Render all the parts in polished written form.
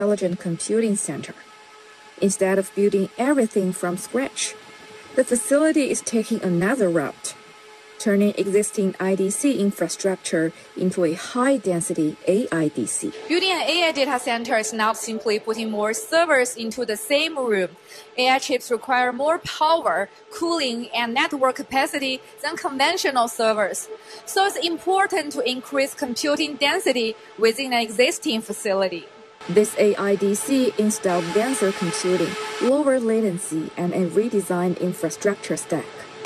intelligent computing center. Instead of building everything from scratch, the facility is taking another route, turning existing IDC infrastructure into a high-density AIDC. Building an AI data center is not simply putting more servers into the same room. AI chips require more power, cooling, and network capacity than conventional servers. So it's important to increase computing density within an existing facility. This AIDC installed denser computing, lower latency, and a redesigned infrastructure stack.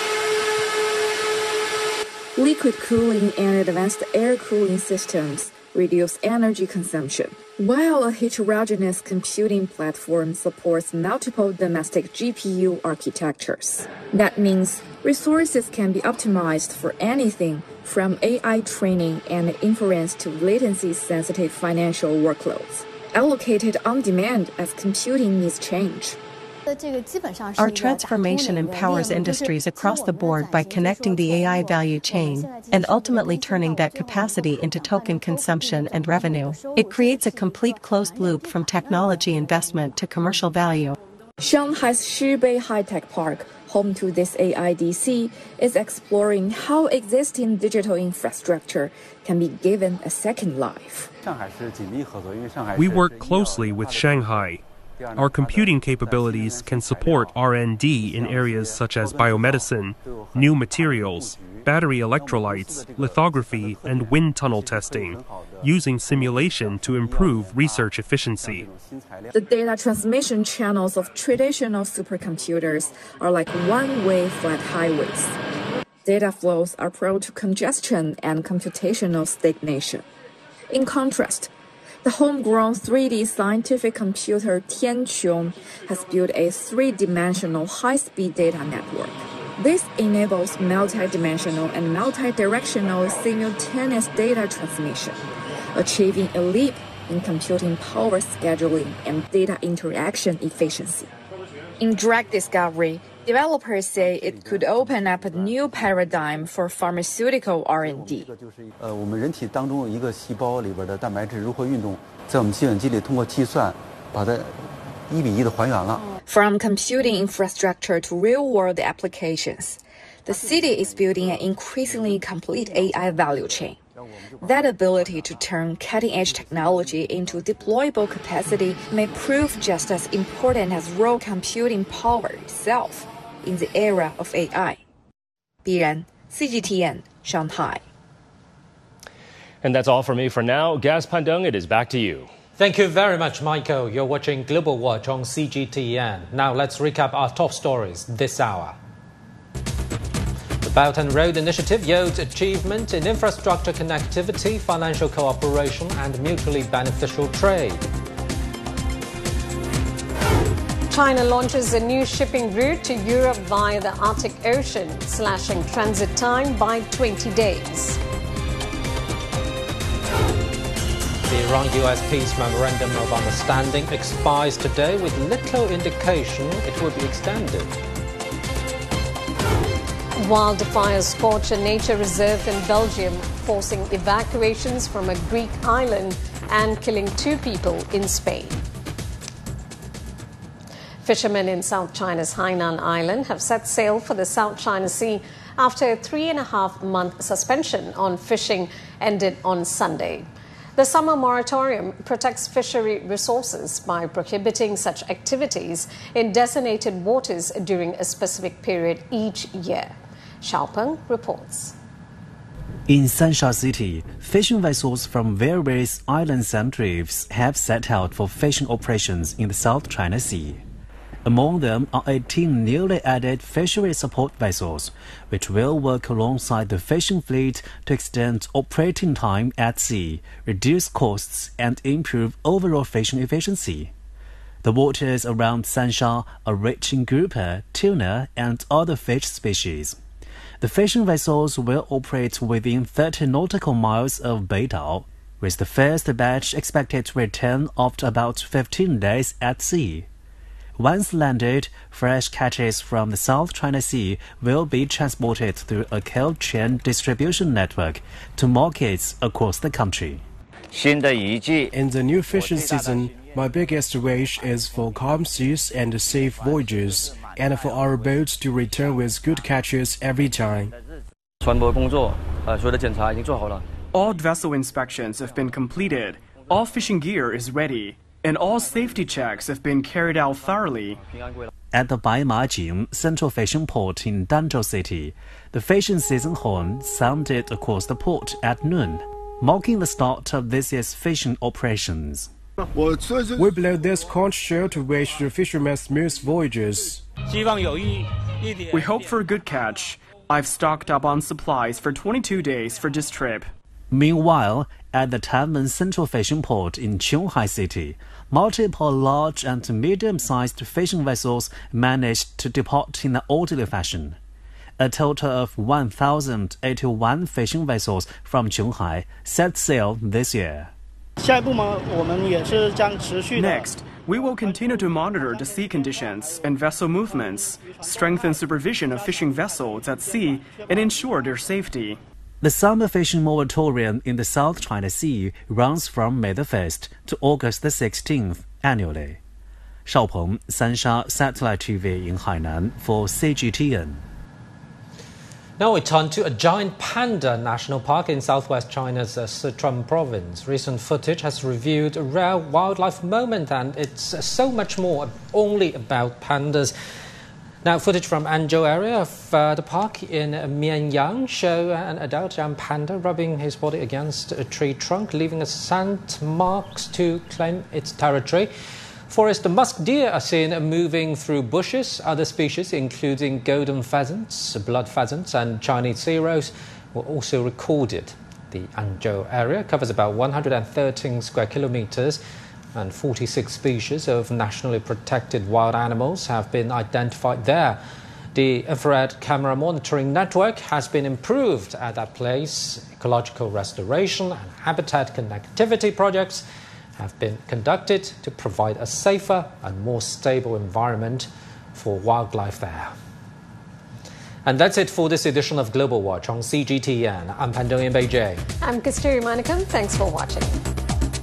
Liquid cooling and advanced air cooling systems reduce energy consumption, while a heterogeneous computing platform supports multiple domestic GPU architectures. That means resources can be optimized for anything from AI training and inference to latency-sensitive financial workloads, allocated on demand as computing needs change. Our transformation empowers industries across the board by connecting the AI value chain and ultimately turning that capacity into token consumption and revenue. It creates a complete closed loop from technology investment to commercial value. Shanghai's Shibei High-Tech Park, home to this AIDC, is exploring how existing digital infrastructure can be given a second life. We work closely with Shanghai. Our computing capabilities can support R&D in areas such as biomedicine, new materials, battery electrolytes, lithography, and wind tunnel testing, using simulation to improve research efficiency. The data transmission channels of traditional supercomputers are like one-way flat highways. Data flows are prone to congestion and computational stagnation. In contrast, the homegrown 3D scientific computer Tianqiong has built a three-dimensional high-speed data network. This enables multi-dimensional and multi-directional simultaneous data transmission, achieving a leap in computing power scheduling and data interaction efficiency. In drug discovery, developers say it could open up a new paradigm for pharmaceutical R&D. From computing infrastructure to real-world applications, the city is building an increasingly complete AI value chain. That ability to turn cutting-edge technology into deployable capacity may prove just as important as raw computing power itself in the era of AI. Biran, CGTN, Shanghai. And that's all from me for now. Gas Pandeng, it is back to you. Thank you very much, Michael. You're watching Global Watch on CGTN. Now let's recap our top stories this hour. The Belt and Road Initiative yields achievement in infrastructure connectivity, financial cooperation, and mutually beneficial trade. China launches a new shipping route to Europe via the Arctic Ocean, slashing transit time by 20 days. The Iran-US Peace Memorandum of Understanding expires today with little indication it will be extended. Wildfires scorch a nature reserve in Belgium, forcing evacuations from a Greek island and killing 2 people in Spain. Fishermen in South China's Hainan Island have set sail for the South China Sea after a 3.5-month suspension on fishing ended on Sunday. The summer moratorium protects fishery resources by prohibiting such activities in designated waters during a specific period each year. Xiao Peng reports. In Sansha City, fishing vessels from various islands and reefs have set out for fishing operations in the South China Sea. Among them are 18 newly added fishery support vessels, which will work alongside the fishing fleet to extend operating time at sea, reduce costs, and improve overall fishing efficiency. The waters around Sansha are rich in grouper, tuna, and other fish species. The fishing vessels will operate within 30 nautical miles of Beidao, with the first batch expected to return after about 15 days at sea. Once landed, fresh catches from the South China Sea will be transported through a cold chain distribution network to markets across the country. In the new fishing season, My biggest wish is for calm seas and safe voyages, and for our boats to return with good catches every time. All vessel inspections have been completed, all fishing gear is ready, and all safety checks have been carried out thoroughly. At the Baimajing Central Fishing Port in Danzhou City, the fishing season horn sounded across the port at noon, marking the start of this year's fishing operations. We blow this conch shell to wish the fishermen smooth voyages. We hope for a good catch. I've stocked up on supplies for 22 days for this trip. Meanwhile, at the Tanmen Central Fishing Port in Qionghai City, multiple large and medium-sized fishing vessels managed to depart in an orderly fashion. A total of 1,081 fishing vessels from Qionghai set sail this year. Next, we will continue to monitor the sea conditions and vessel movements, strengthen supervision of fishing vessels at sea, and ensure their safety. The summer fishing moratorium in the South China Sea runs from May the 1st to August the 16th annually. Shao Peng, Sansha Satellite TV in Hainan for CGTN. Now we turn to a giant panda national park in southwest China's Sichuan province. Recent footage has revealed a rare wildlife moment, and it's so much more only about pandas. Now, footage from Anzhou area of the park in Mianyang show an adult young panda rubbing his body against a tree trunk, leaving a scent marks to claim its territory. Forest musk deer are seen moving through bushes. Other species, including golden pheasants, blood pheasants and Chinese zeros, were also recorded. The Anzhou area covers about 113 square kilometers, and 46 species of nationally protected wild animals have been identified there. The infrared camera monitoring network has been improved at that place. Ecological restoration and habitat connectivity projects have been conducted to provide a safer and more stable environment for wildlife there. And that's it for this edition of Global Watch on CGTN. I'm Pan Dong in Beijing. I'm Kasturi Manikam. Thanks for watching.